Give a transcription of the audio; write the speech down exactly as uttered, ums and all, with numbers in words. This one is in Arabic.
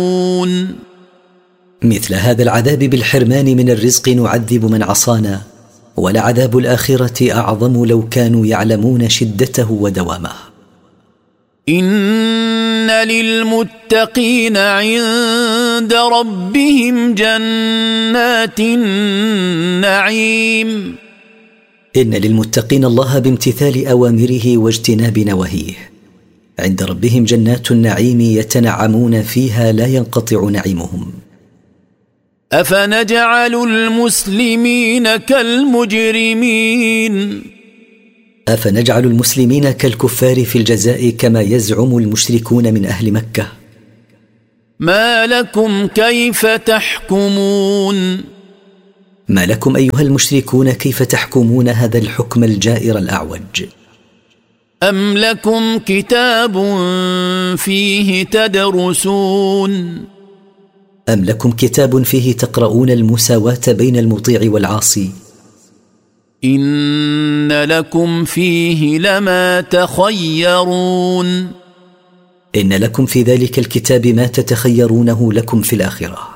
مثل هذا العذاب بالحرمان من الرزق نعذب من عصانا، ولعذاب الآخرة أعظم لو كانوا يعلمون شدته ودوامه. إن للمتقين عند ربهم جنات النعيم. إن للمتقين الله بامتثال أوامره واجتناب نواهيه عند ربهم جنات النعيم يتنعمون فيها لا ينقطع نعيمهم. أفنجعل المسلمين كالمجرمين. أفنجعل المسلمين كالكفار في الجزاء كما يزعم المشركون من أهل مكة. ما لكم كيف تحكمون. ما لكم أيها المشركون كيف تحكمون هذا الحكم الجائر الأعوج؟ أم لكم كتاب فيه تدرسون. أم لكم كتاب فيه تقرؤون المساواة بين المطيع والعاصي. إن لكم فيه لما تخيرون. إن لكم في ذلك الكتاب ما تتخيرونه لكم في الآخرة.